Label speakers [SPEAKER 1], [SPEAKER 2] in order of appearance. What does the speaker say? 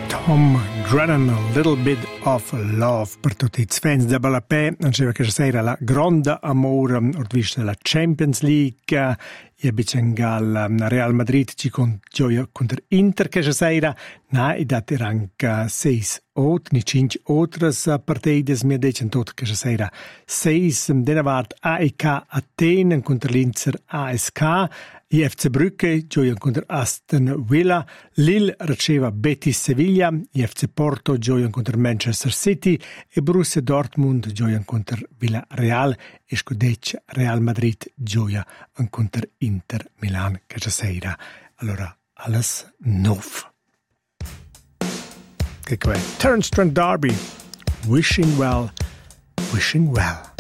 [SPEAKER 1] Tom Grennan, A Little Bit of Love per tutti i fans da Balapè. Diceva che sera la grande amore vista della Champions League e bicengal Real Madrid ci con gioia contro Inter che sera na dat anche 6 ni 5 otras partidas mi decen tot che sera 6 denavart AEK Aten contro l'Inter ASK, IFC Brugge gioia contro Aston Villa, Lille riceva Betis Sevilla, IFC Porto gioia contro Manchester City e Borussia Dortmund gioia contro Villarreal e Scudetto Real Madrid gioia contro Inter Milan che sera. Allora, alles nuovo. Che è Turnstone Derby. Wishing well.